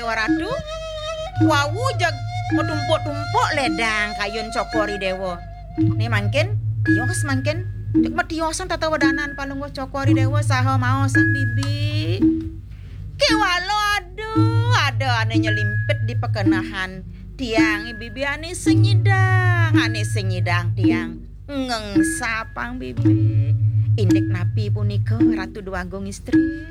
Dewa Ratu. Wawu jag metumpuk-tumpuk ledang kayun cokori Dewa. Nih mangkin, tios mangkin. Cuk metiosan tata wedanan palungguh cokori Dewa saha mau sang bibi. Ki walo aduh, ada ane nyelimpit di pekenahan. Tiang bibi ane sing nyidang tiang. Ngeng sapang bibi. Indek napi punika Ratu Dewanggung istri.